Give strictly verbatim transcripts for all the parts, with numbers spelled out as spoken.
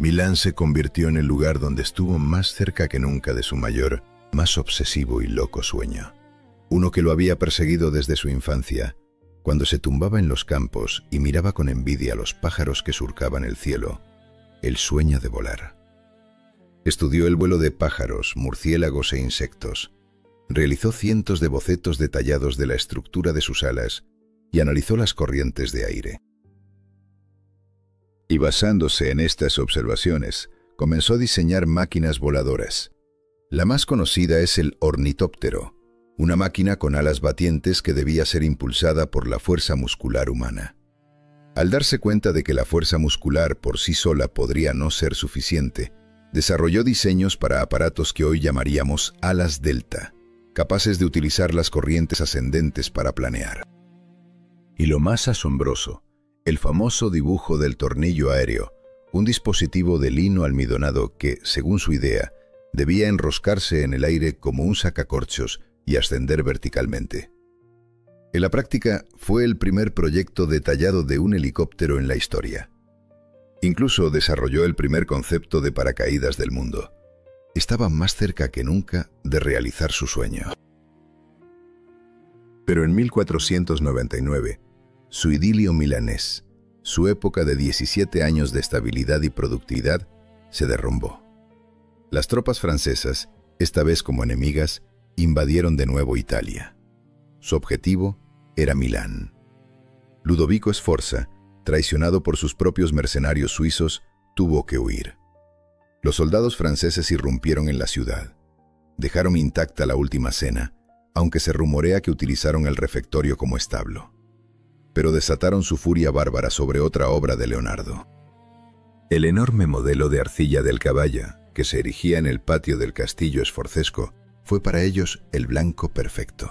Milán se convirtió en el lugar donde estuvo más cerca que nunca de su mayor, más obsesivo y loco sueño. Uno que lo había perseguido desde su infancia, cuando se tumbaba en los campos y miraba con envidia a los pájaros que surcaban el cielo, el sueño de volar. Estudió el vuelo de pájaros, murciélagos e insectos, realizó cientos de bocetos detallados de la estructura de sus alas y analizó las corrientes de aire. Y basándose en estas observaciones, comenzó a diseñar máquinas voladoras. La más conocida es el ornitóptero, una máquina con alas batientes que debía ser impulsada por la fuerza muscular humana. Al darse cuenta de que la fuerza muscular por sí sola podría no ser suficiente, desarrolló diseños para aparatos que hoy llamaríamos alas delta, capaces de utilizar las corrientes ascendentes para planear. Y lo más asombroso, el famoso dibujo del tornillo aéreo, un dispositivo de lino almidonado que, según su idea, debía enroscarse en el aire como un sacacorchos y ascender verticalmente. En la práctica, fue el primer proyecto detallado de un helicóptero en la historia. Incluso desarrolló el primer concepto de paracaídas del mundo. Estaba más cerca que nunca de realizar su sueño. Pero en mil cuatrocientos noventa y nueve, su idilio milanés, su época de diecisiete años de estabilidad y productividad, se derrumbó. Las tropas francesas, esta vez como enemigas, invadieron de nuevo Italia. Su objetivo era Milán. Ludovico Sforza, traicionado por sus propios mercenarios suizos, tuvo que huir. Los soldados franceses irrumpieron en la ciudad. Dejaron intacta la última cena, aunque se rumorea que utilizaron el refectorio como establo. Pero desataron su furia bárbara sobre otra obra de Leonardo. El enorme modelo de arcilla del caballo, que se erigía en el patio del castillo sforzesco, fue para ellos el blanco perfecto.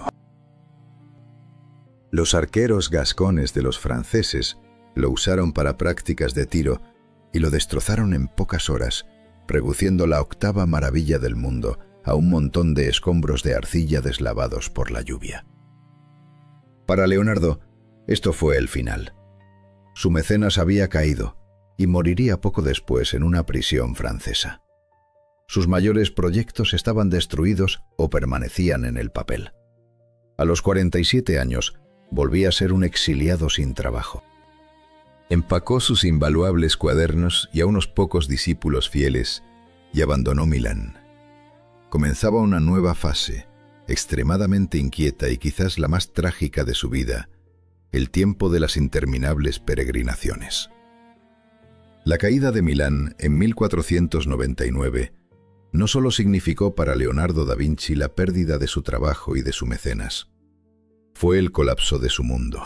Los arqueros gascones de los franceses lo usaron para prácticas de tiro y lo destrozaron en pocas horas, reduciendo la octava maravilla del mundo a un montón de escombros de arcilla deslavados por la lluvia. Para Leonardo, esto fue el final. Su mecenas había caído y moriría poco después en una prisión francesa. Sus mayores proyectos estaban destruidos o permanecían en el papel. A los cuarenta y siete años, volvía a ser un exiliado sin trabajo. Empacó sus invaluables cuadernos y a unos pocos discípulos fieles y abandonó Milán. Comenzaba una nueva fase, extremadamente inquieta y quizás la más trágica de su vida, el tiempo de las interminables peregrinaciones. La caída de Milán en mil cuatrocientos noventa y nueve no solo significó para Leonardo da Vinci la pérdida de su trabajo y de su mecenas, fue el colapso de su mundo.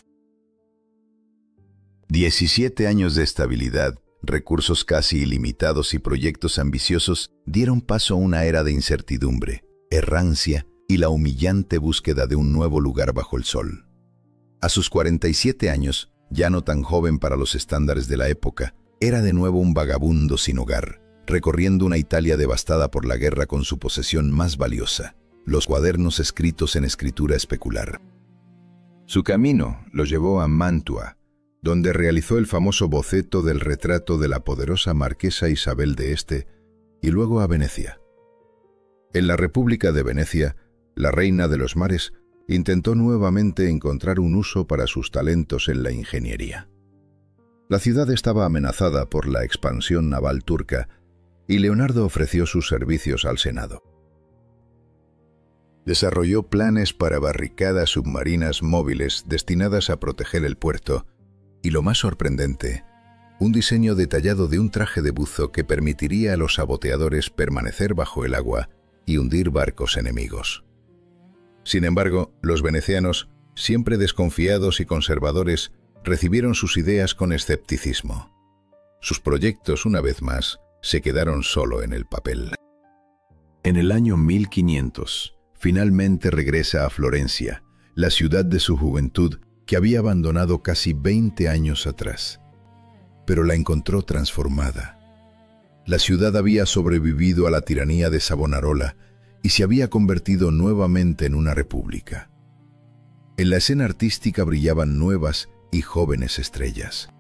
diecisiete años de estabilidad, recursos casi ilimitados y proyectos ambiciosos dieron paso a una era de incertidumbre, errancia y la humillante búsqueda de un nuevo lugar bajo el sol. A sus cuarenta y siete años, ya no tan joven para los estándares de la época, era de nuevo un vagabundo sin hogar, recorriendo una Italia devastada por la guerra con su posesión más valiosa, los cuadernos escritos en escritura especular. Su camino lo llevó a Mantua, donde realizó el famoso boceto del retrato de la poderosa marquesa Isabel de Este, y luego a Venecia. En la República de Venecia, la reina de los mares intentó nuevamente encontrar un uso para sus talentos en la ingeniería. La ciudad estaba amenazada por la expansión naval turca y Leonardo ofreció sus servicios al Senado. Desarrolló planes para barricadas submarinas móviles destinadas a proteger el puerto y, lo más sorprendente, un diseño detallado de un traje de buzo que permitiría a los saboteadores permanecer bajo el agua y hundir barcos enemigos. Sin embargo, los venecianos, siempre desconfiados y conservadores, recibieron sus ideas con escepticismo. Sus proyectos, una vez más, se quedaron solo en el papel. En el año mil quinientos, finalmente regresa a Florencia, la ciudad de su juventud que había abandonado casi veinte años atrás. Pero la encontró transformada. La ciudad había sobrevivido a la tiranía de Savonarola y se había convertido nuevamente en una república. En la escena artística brillaban nuevas y jóvenes estrellas.